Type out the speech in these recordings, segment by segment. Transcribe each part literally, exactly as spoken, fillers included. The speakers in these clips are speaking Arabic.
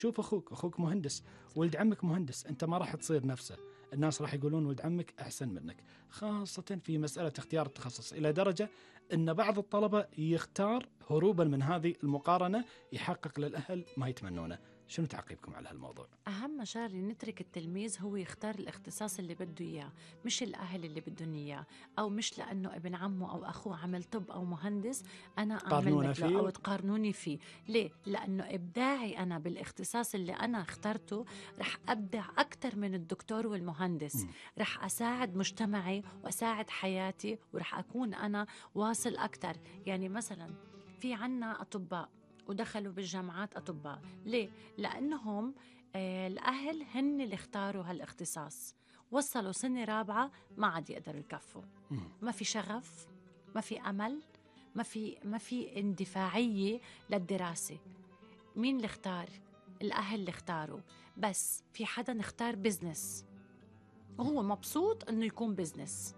شوف أخوك أخوك مهندس، ولد عمك مهندس، أنت ما راح تصير نفسه. الناس راح يقولون ولد عمك أحسن منك، خاصة في مسألة اختيار التخصص، إلى درجة أن بعض الطلبة يختار هروبا من هذه المقارنة يحقق للأهل ما يتمنونه. شنو تعقيبكم على هالموضوع؟ أهم شغلة نترك التلميذ هو يختار الاختصاص اللي بده إياه، مش الأهل اللي بدهم إياه، أو مش لأنه ابن عمه أو أخوه عمل طب أو مهندس أنا أعمل تقارنونه مثله فيه؟ أو تقارنوني فيه. ليه؟ لأنه إبداعي أنا بالاختصاص اللي أنا اخترته رح أبدع أكتر من الدكتور والمهندس. م. رح أساعد مجتمعي وأساعد حياتي، ورح أكون أنا واصل أكتر. يعني مثلا في عنا أطباء ودخلوا بالجامعات أطباء، ليه؟ لأنهم آه الأهل هن اللي اختاروا هالاختصاص، وصلوا سنة رابعة ما عاد يقدروا يكفوا، م. ما في شغف، ما في أمل، ما في ما في اندفاعية للدراسة. مين اللي اختار؟ الأهل اللي اختاروا. بس في حدا اختار بزنس وهو مبسوط إنه يكون بزنس،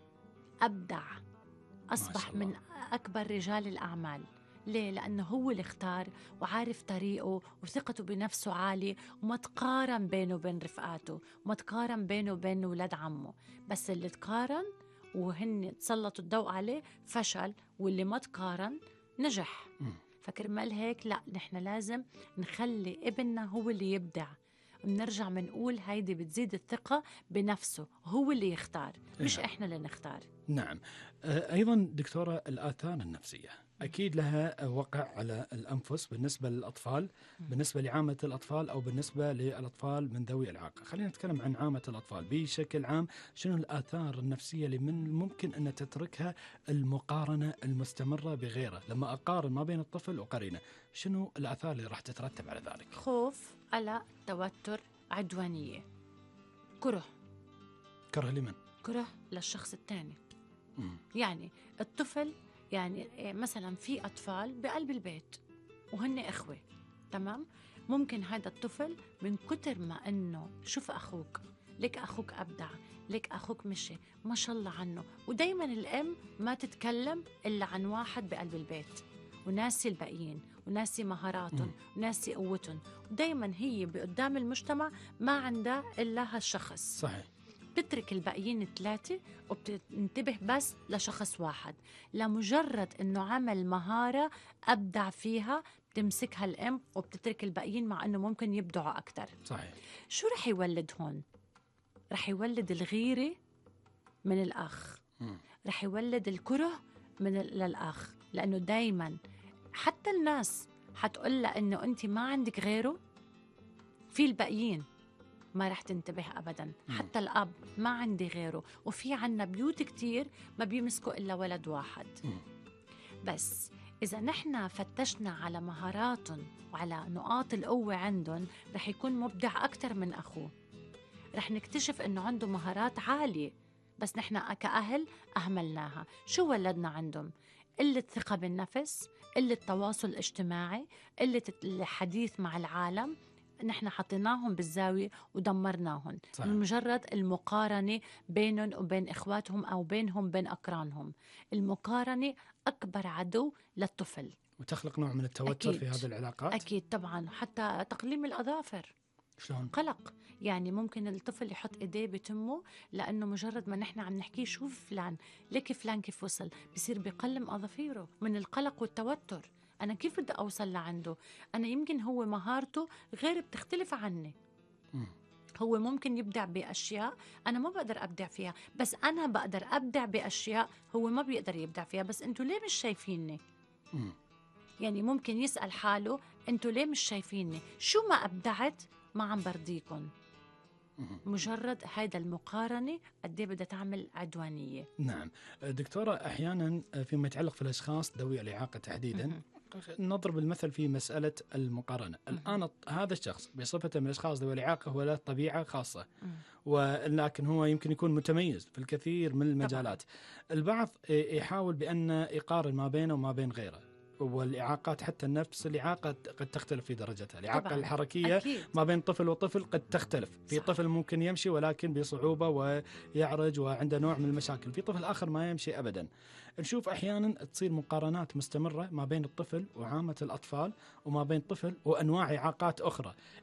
أبدع، أصبح من أكبر رجال الأعمال. ليه؟ لأنه هو اللي اختار وعارف طريقه وثقته بنفسه عالي، وما تقارن بينه وبين رفقاته، وما تقارن بينه وبين ولاد عمه. بس اللي تقارن وهن تسلطوا الضوء عليه فشل، واللي ما تقارن نجح. م. فكرمال هيك لا، نحن لازم نخلي ابننا هو اللي يبدع. بنرجع منقول هيدي بتزيد الثقة بنفسه، هو اللي يختار مش نعم. إحنا اللي نختار. نعم. أيضا دكتورة، الآثار النفسية أكيد لها وقع على الأنفس بالنسبة للأطفال، بالنسبة لعامة الأطفال أو بالنسبة للأطفال من ذوي الإعاقة. خلينا نتكلم عن عامة الأطفال بشكل عام. شنو الآثار النفسية اللي من ممكن أن تتركها المقارنة المستمرة بغيره؟ لما أقارن ما بين الطفل وقرينه، شنو الآثار اللي راح تترتب على ذلك؟ خوف، قلق، توتر، عدوانية، كره. كره لمن؟ كره للشخص الثاني. يعني الطفل، يعني مثلا في أطفال بقلب البيت وهن إخوة، تمام؟ ممكن هذا الطفل من كتر ما أنه شوف أخوك، لك أخوك أبدع، لك أخوك مشي ما شاء الله عنه، ودايما الأم ما تتكلم إلا عن واحد بقلب البيت، وناسي الباقيين، وناسي مهاراتهم، وناسي قوتهم، ودايما هي بقدام المجتمع ما عندها إلا هالشخص. صحيح. بتترك الباقيين الثلاثة وبتنتبه بس لشخص واحد، لمجرد إنه عمل مهارة أبدع فيها بتمسكها الأم وبتترك الباقيين مع إنه ممكن يبدعوا أكتر. صحيح. شو رح يولد هون؟ رح يولد الغيرة من الأخ، م. رح يولد الكره من للأخ، لأنه دايما حتى الناس حتقول له إنه أنت ما عندك غيره، في الباقيين ما رح تنتبه أبداً. حتى الأب ما عندي غيره، وفي عنا بيوت كتير ما بيمسكوا إلا ولد واحد. بس إذا نحن فتشنا على مهاراتهم وعلى نقاط القوة عندهم، رح يكون مبدع أكتر من أخوه. رح نكتشف إنه عنده مهارات عالية بس نحن كأهل أهملناها. شو ولدنا عندهم؟ قلة ثقة بالنفس، قلة تواصل اجتماعي، قلة الحديث مع العالم. نحن حطيناهم بالزاوية ودمرناهم من مجرد المقارنة بينهم وبين إخواتهم أو بينهم بين أقرانهم. المقارنة أكبر عدو للطفل، وتخلق نوع من التوتر أكيد. في هذه العلاقات أكيد طبعا. حتى تقليم الأظافر شلون؟ قلق. يعني ممكن الطفل يحط إيديه بتمه لأنه مجرد ما نحن عم نحكيه شوف فلان ليك فلان كيف وصل، بصير بيقلم أظافيره من القلق والتوتر. أنا كيف بدي أوصل لعنده؟ أنا يمكن هو مهارته غير بتختلف عني. م. هو ممكن يبدع بأشياء أنا ما بقدر أبدع فيها، بس أنا بقدر أبدع بأشياء هو ما بيقدر يبدع فيها. بس أنتوا ليه مش شايفيني؟ م. يعني ممكن يسأل حاله أنتوا ليه مش شايفيني؟ شو ما أبدعت ما عم برضيكم. مجرد هيدا المقارنة قد ايه بدها تعمل عدوانية. نعم دكتورة، أحيانا فيما يتعلق في الأشخاص ذوي الإعاقة تحديدا نضرب المثل في مسألة المقارنة. الآن هذا الشخص بصفته من الأشخاص ذوي الإعاقة هو له طبيعة خاصة، ولكن هو يمكن يكون متميز في الكثير من المجالات. طبعا. البعض يحاول بأن يقارن ما بينه وما بين غيره، والإعاقات حتى النفس الإعاقة قد تختلف في درجتها. الإعاقة طبعاً. الحركية أكيد. ما بين طفل وطفل قد تختلف. في صح. طفل ممكن يمشي ولكن بصعوبة ويعرج وعنده نوع من المشاكل، في طفل آخر ما يمشي أبدا. نشوف أحيانا تصير مقارنات مستمرة ما بين الطفل وعامة الأطفال وما بين طفل وأنواع إعاقات أخرى.